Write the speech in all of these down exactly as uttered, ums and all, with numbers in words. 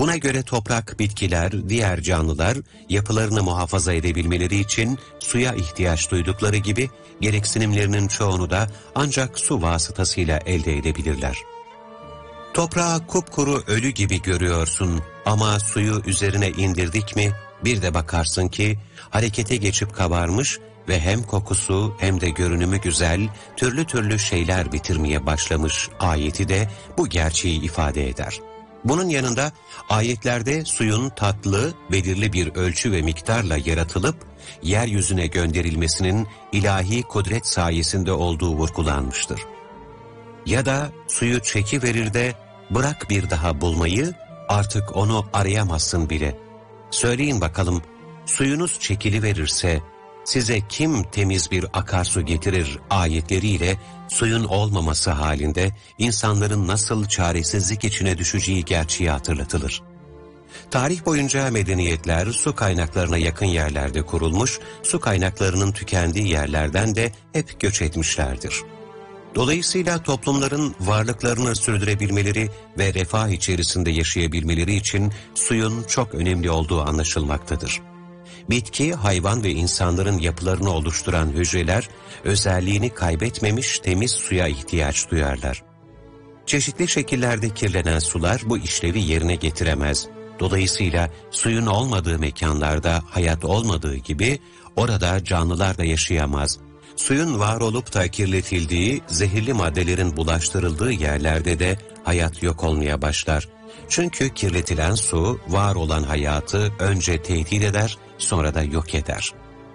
Buna göre toprak, bitkiler, diğer canlılar yapılarını muhafaza edebilmeleri için suya ihtiyaç duydukları gibi gereksinimlerinin çoğunu da ancak su vasıtasıyla elde edebilirler. Toprağı kupkuru ölü gibi görüyorsun ama suyu üzerine indirdik mi bir de bakarsın ki harekete geçip kabarmış ve hem kokusu hem de görünümü güzel türlü türlü şeyler bitirmeye başlamış ayeti de bu gerçeği ifade eder. Bunun yanında ayetlerde suyun tatlı, belirli bir ölçü ve miktarla yaratılıp yeryüzüne gönderilmesinin ilahi kudret sayesinde olduğu vurgulanmıştır. Ya da suyu çekiverir de bırak bir daha bulmayı, artık onu arayamazsın bile. Söyleyin bakalım, suyunuz çekiliverirse size kim temiz bir akarsu getirir ayetleriyle suyun olmaması halinde insanların nasıl çaresizlik içine düşeceği gerçeği hatırlatılır. Tarih boyunca medeniyetler su kaynaklarına yakın yerlerde kurulmuş, su kaynaklarının tükendiği yerlerden de hep göç etmişlerdir. Dolayısıyla toplumların varlıklarını sürdürebilmeleri ve refah içerisinde yaşayabilmeleri için suyun çok önemli olduğu anlaşılmaktadır. Bitki, hayvan ve insanların yapılarını oluşturan hücreler, özelliğini kaybetmemiş temiz suya ihtiyaç duyarlar. Çeşitli şekillerde kirlenen sular bu işlevi yerine getiremez. Dolayısıyla suyun olmadığı mekanlarda hayat olmadığı gibi orada canlılar da yaşayamaz. Suyun var olup da kirletildiği, zehirli maddelerin bulaştırıldığı yerlerde de hayat yok olmaya başlar. Çünkü kirletilen su, var olan hayatı önce tehdit eder, sonra da yok eder.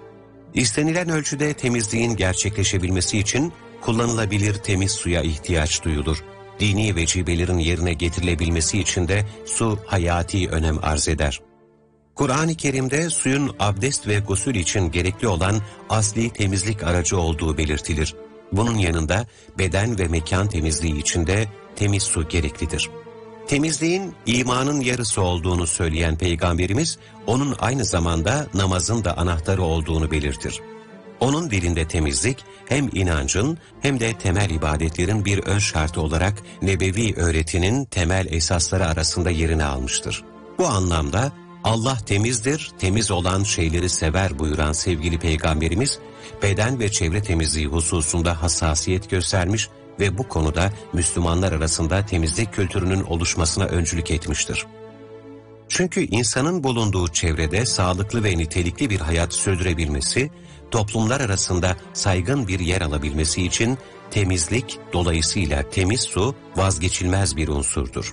İstenilen ölçüde temizliğin gerçekleşebilmesi için kullanılabilir temiz suya ihtiyaç duyulur. Dini vecibelerin yerine getirilebilmesi için de su hayati önem arz eder. Kur'an-ı Kerim'de suyun abdest ve gusül için gerekli olan asli temizlik aracı olduğu belirtilir. Bunun yanında beden ve mekan temizliği için de temiz su gereklidir. Temizliğin imanın yarısı olduğunu söyleyen Peygamberimiz, onun aynı zamanda namazın da anahtarı olduğunu belirtir. Onun dilinde temizlik hem inancın hem de temel ibadetlerin bir ön şartı olarak nebevi öğretinin temel esasları arasında yerini almıştır. Bu anlamda Allah temizdir, temiz olan şeyleri sever buyuran sevgili Peygamberimiz, beden ve çevre temizliği hususunda hassasiyet göstermiş ve bu konuda Müslümanlar arasında temizlik kültürünün oluşmasına öncülük etmiştir. Çünkü insanın bulunduğu çevrede sağlıklı ve nitelikli bir hayat sürdürebilmesi, toplumlar arasında saygın bir yer alabilmesi için temizlik, dolayısıyla temiz su vazgeçilmez bir unsurdur.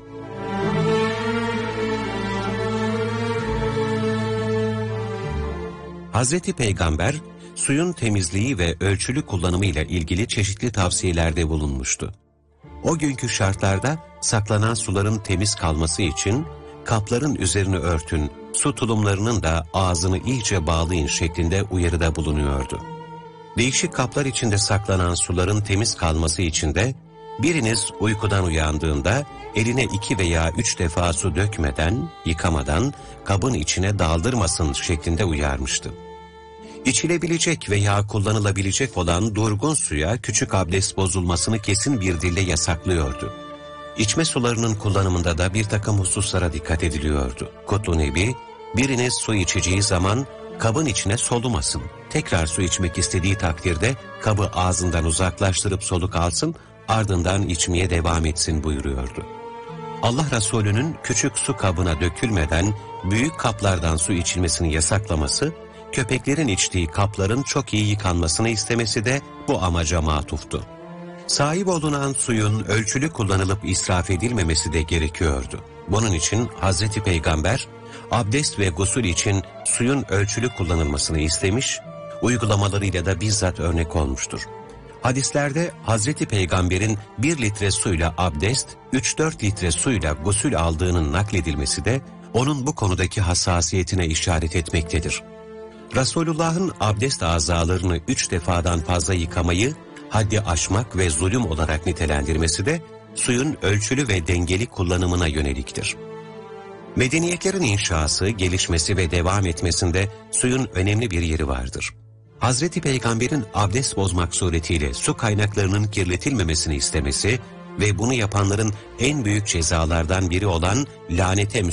Hazreti Peygamber, suyun temizliği ve ölçülü kullanımıyla ilgili çeşitli tavsiyelerde bulunmuştu. O günkü şartlarda saklanan suların temiz kalması için kapların üzerini örtün, su tulumlarının da ağzını iyice bağlayın şeklinde uyarıda bulunuyordu. Değişik kaplar içinde saklanan suların temiz kalması için de biriniz uykudan uyandığında eline iki veya üç defa su dökmeden, yıkamadan kabın içine daldırmasın şeklinde uyarmıştı. İçilebilecek veya kullanılabilecek olan durgun suya küçük abdest bozulmasını kesin bir dille yasaklıyordu. İçme sularının kullanımında da bir takım hususlara dikkat ediliyordu. Kutlu Nebi, biriniz su içeceği zaman kabın içine solumasın. Tekrar su içmek istediği takdirde kabı ağzından uzaklaştırıp soluk alsın, ardından içmeye devam etsin buyuruyordu. Allah Resulü'nün küçük su kabına dökülmeden büyük kaplardan su içilmesini yasaklaması, köpeklerin içtiği kapların çok iyi yıkanmasını istemesi de bu amaca matuftu. Sahip olunan suyun ölçülü kullanılıp israf edilmemesi de gerekiyordu. Bunun için Hazreti Peygamber, abdest ve gusül için suyun ölçülü kullanılmasını istemiş, uygulamalarıyla da bizzat örnek olmuştur. Hadislerde Hazreti Peygamber'in bir litre suyla abdest, üç dört litre suyla gusül aldığının nakledilmesi de onun bu konudaki hassasiyetine işaret etmektedir. Resulullah'ın abdest azalarını üç defadan fazla yıkamayı haddi aşmak ve zulüm olarak nitelendirmesi de suyun ölçülü ve dengeli kullanımına yöneliktir. Medeniyetlerin inşası, gelişmesi ve devam etmesinde suyun önemli bir yeri vardır. Hazreti Peygamber'in abdest bozmak suretiyle su kaynaklarının kirletilmemesini istemesi ve bunu yapanların en büyük cezalardan biri olan lanete